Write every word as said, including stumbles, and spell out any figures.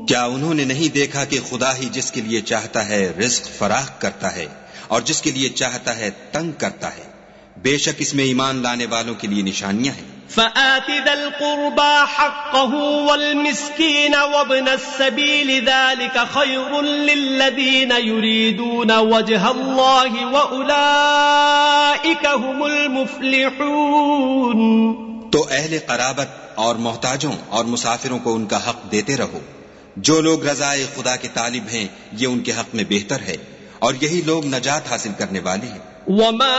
क्या उन्होंने नहीं देखा कि खुदा ही जिसके लिए चाहता है रिज्क फराख करता है और जिसके लिए चाहता है तंग करता है। बेशक इसमें ईमान लाने वालों के लिए निशानियां हैं। فآت ذا القربى حقه والمسكين وابن السبيل ذلك خير للذين يريدون وجه الله وأولئك هم المفلحون। तो अहले क़राबत और मोहताजों और मुसाफिरों को उनका हक देते रहो। जो लोग रज़ाए खुदा के तालिब हैं ये उनके हक में बेहतर है और यही लोग नजात हासिल करने वाले हैं।